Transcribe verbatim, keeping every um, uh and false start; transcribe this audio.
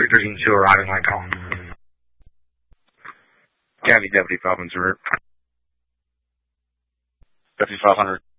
three thirteen two arriving line call. County Deputy five one zero. Deputy five hundred.